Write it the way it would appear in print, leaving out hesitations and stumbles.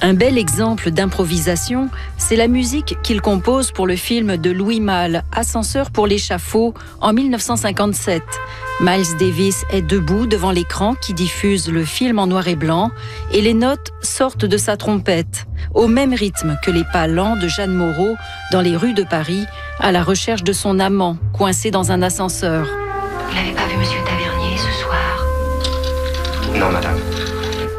Un bel exemple d'improvisation, c'est la musique qu'il compose pour le film de Louis Malle, Ascenseur pour l'échafaud, en 1957. Miles Davis est debout devant l'écran qui diffuse le film en noir et blanc et les notes sortent de sa trompette, au même rythme que les pas lents de Jeanne Moreau dans les rues de Paris, à la recherche de son amant, coincé dans un ascenseur. Vous n'avez pas vu Monsieur Tavernier ce soir? Non, madame.